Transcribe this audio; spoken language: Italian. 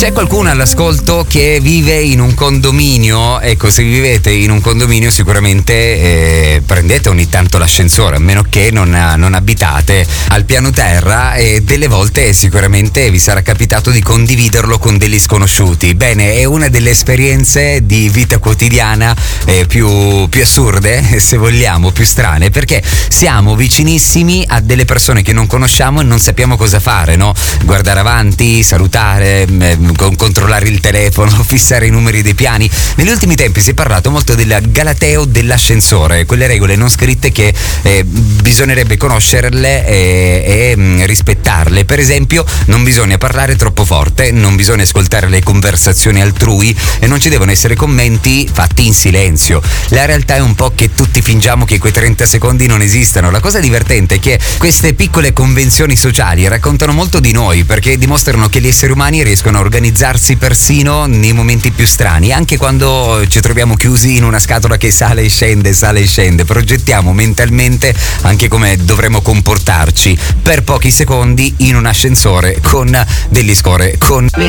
C'è qualcuno all'ascolto che vive in un condominio? Ecco, se vivete in un condominio sicuramente prendete ogni tanto l'ascensore, a meno che non abitate al piano terra, e delle volte sicuramente vi sarà capitato di condividerlo con degli sconosciuti. Bene, è una delle esperienze di vita quotidiana più assurde, se vogliamo, più strane, perché siamo vicinissimi a delle persone che non conosciamo e non sappiamo cosa fare, no? Guardare avanti, salutare, controllare il telefono, fissare i numeri dei piani. Negli ultimi tempi si è parlato molto del galateo dell'ascensore, quelle regole non scritte che bisognerebbe conoscerle e rispettarle. Per esempio, non bisogna parlare troppo forte, non bisogna ascoltare le conversazioni altrui e non ci devono essere commenti fatti in silenzio. La realtà è un po' che tutti fingiamo che quei 30 secondi non esistano. La cosa divertente è che queste piccole convenzioni sociali raccontano molto di noi, perché dimostrano che gli esseri umani riescono a organizzarsi persino nei momenti più strani, anche quando ci troviamo chiusi in una scatola che sale e scende. Progettiamo mentalmente anche come dovremmo comportarci per pochi secondi in un ascensore con degli score, con